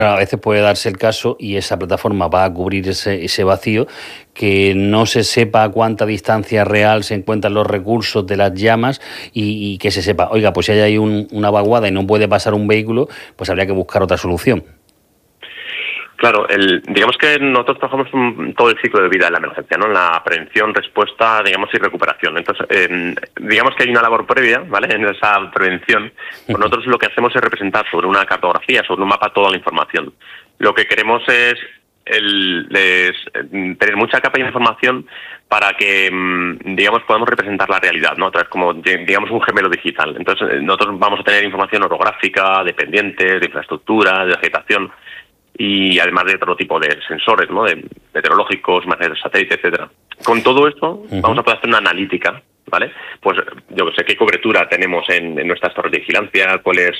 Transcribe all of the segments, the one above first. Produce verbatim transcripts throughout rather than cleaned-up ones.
A veces puede darse el caso, y esa plataforma va a cubrir ese, ese vacío, que no se sepa a cuánta distancia real se encuentran los recursos de las llamas y, y que se sepa, oiga, pues si hay ahí un, una vaguada y no puede pasar un vehículo, pues habría que buscar otra solución. Claro, el, digamos que nosotros trabajamos un, todo el ciclo de vida de la emergencia, ¿no? En la prevención, respuesta, digamos, y recuperación. Entonces, eh, digamos que hay una labor previa, ¿vale? En esa prevención. Pues nosotros lo que hacemos es representar sobre una cartografía, sobre un mapa, toda la información. Lo que queremos es, el, es tener mucha capa de información para que, digamos, podamos representar la realidad, ¿no? A través como, digamos, un gemelo digital. Entonces, nosotros vamos a tener información orográfica, de pendientes, de infraestructura, de vegetación, y además de otro tipo de sensores, ¿no? De meteorológicos, imágenes de satélite, etcétera. Con todo esto uh-huh. vamos a poder hacer una analítica, ¿vale? Pues yo sé qué cobertura tenemos en, en nuestras torres de vigilancia, cuál es,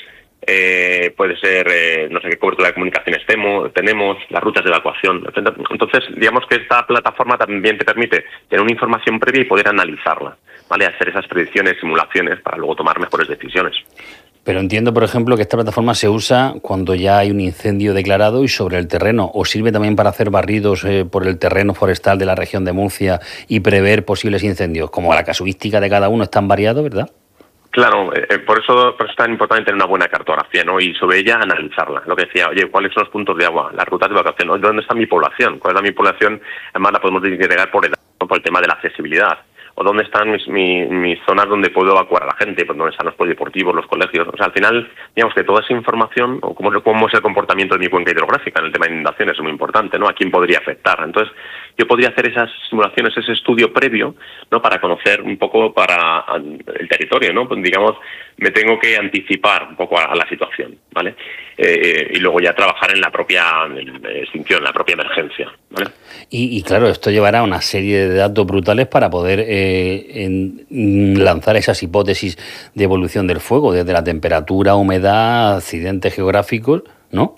eh, puede ser, eh, no sé qué cobertura de comunicaciones temo, tenemos, las rutas de evacuación, etcétera. Entonces, digamos que esta plataforma también te permite tener una información previa y poder analizarla, ¿vale? Hacer esas predicciones, simulaciones, para luego tomar mejores decisiones. Pero entiendo, por ejemplo, que esta plataforma se usa cuando ya hay un incendio declarado y sobre el terreno, o sirve también para hacer barridos eh, por el terreno forestal de la región de Murcia y prever posibles incendios, como la casuística de cada uno es tan variado, ¿verdad? Claro, eh, por eso por eso es tan importante tener una buena cartografía, ¿no? Y sobre ella analizarla. Lo que decía, oye, ¿cuáles son los puntos de agua, las rutas de evacuación? ¿Dónde está mi población? ¿Cuál es mi población? Además la podemos disgregar por edad, ¿no? Por el tema de la accesibilidad. O dónde están mis, mis, mis zonas donde puedo evacuar a la gente, pues dónde están los polideportivos, los colegios. O sea, al final, digamos que toda esa información, o cómo, cómo es el comportamiento de mi cuenca hidrográfica en el tema de inundaciones, es muy importante, ¿no? A quién podría afectar. Entonces, yo podría hacer esas simulaciones, ese estudio previo, ¿no? Para conocer un poco para el territorio, ¿no? Pues digamos, me tengo que anticipar un poco a, a la situación, ¿vale? Eh, y luego ya trabajar en la propia extinción, en la propia emergencia, ¿vale? Y, y claro, esto llevará a una serie de datos brutales para poder eh, en, lanzar esas hipótesis de evolución del fuego, desde la temperatura, humedad, accidentes geográficos, ¿no?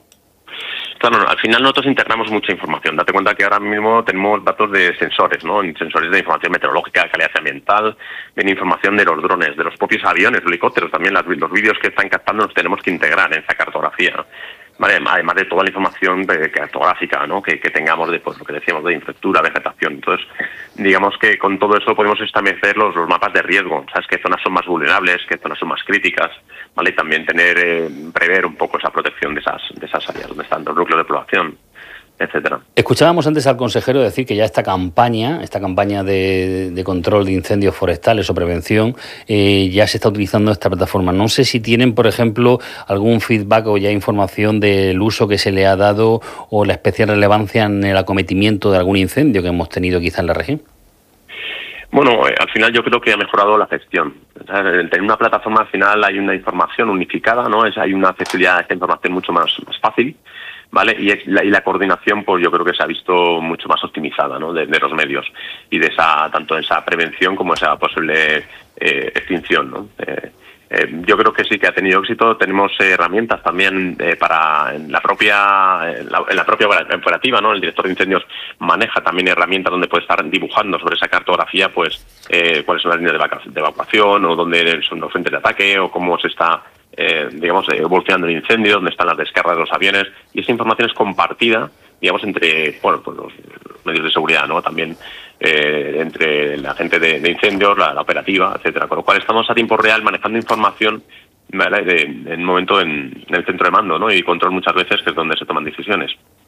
Claro, al final nosotros internamos mucha información. Date cuenta que ahora mismo tenemos datos de sensores, ¿no? Sensores de información meteorológica, calidad ambiental, de información de los drones, de los propios aviones, helicópteros, también las, los vídeos que están captando los tenemos que integrar en esa cartografía. Vale, además de toda la información de, cartográfica, ¿no? que, que tengamos de, pues, lo que decíamos, de infraestructura, vegetación. Entonces, digamos que con todo eso podemos establecer los, los mapas de riesgo, ¿sabes? Qué zonas son más vulnerables, qué zonas son más críticas, ¿vale? Y también tener, eh, prever un poco esa protección de esas, de esas áreas donde están los núcleos de población, etcétera. Escuchábamos antes al consejero decir que ya esta campaña, esta campaña de, de control de incendios forestales o prevención, eh, ya se está utilizando esta plataforma. No sé si tienen, por ejemplo, algún feedback o ya información del uso que se le ha dado o la especial relevancia en el acometimiento de algún incendio que hemos tenido quizá en la región. Bueno, eh, al final yo creo que ha mejorado la gestión. O sea, en tener una plataforma al final hay una información unificada, ¿no? Es, hay una accesibilidad a esta información mucho más, más fácil, ¿vale? Y, es, la, y la coordinación, pues yo creo que se ha visto mucho más optimizada, ¿no? De, de los medios y de esa, tanto esa prevención como esa posible eh, extinción, ¿no? Eh, eh, yo creo que sí que ha tenido éxito. Tenemos eh, herramientas también eh, para en la propia en la, en la propia operativa, ¿no? El director de incendios maneja también herramientas donde puede estar dibujando sobre esa cartografía, pues eh, cuáles son las líneas de evacuación o dónde son los frentes de ataque o cómo se está Eh, digamos, evolucionando el incendio, dónde están las descargas de los aviones, y esa información es compartida, digamos, entre bueno, pues los medios de seguridad, ¿no? También eh, entre la gente de, de incendios, la, la operativa, etcétera. Con lo cual estamos a tiempo real manejando información, ¿vale? de, en un momento en, en el centro de mando, ¿no? Y control muchas veces, que es donde se toman decisiones.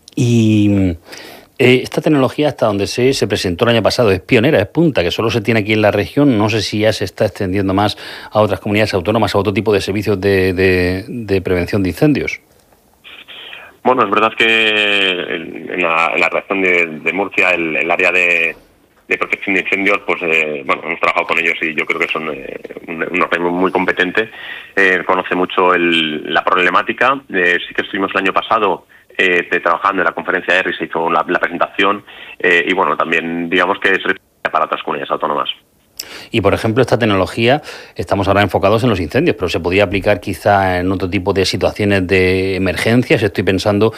Y Eh, esta tecnología, hasta donde sé, se presentó el año pasado, es pionera, es punta, que solo se tiene aquí en la región. No sé si ya se está extendiendo más a otras comunidades autónomas, a otro tipo de servicios de, de, de prevención de incendios. Bueno, es verdad que en la, en la región de, de Murcia, el, el área de, de protección de incendios, pues eh, bueno, hemos trabajado con ellos y yo creo que son eh, un, un organismo muy competente, eh, conoce mucho el, la problemática. Eh, sí que estuvimos el año pasado Eh, trabajando en la conferencia de E R I, se hizo la, la presentación eh, y bueno, también digamos que es para otras comunidades autónomas. Y por ejemplo, esta tecnología, estamos ahora enfocados en los incendios, pero se podría aplicar quizá en otro tipo de situaciones de emergencias. Estoy pensando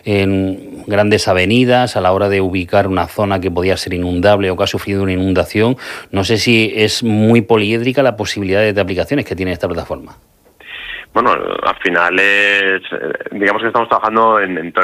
en grandes avenidas a la hora de ubicar una zona que podía ser inundable o que ha sufrido una inundación. No sé si es muy poliédrica la posibilidad de aplicaciones que tiene esta plataforma. Bueno, al final es, digamos que estamos trabajando en, en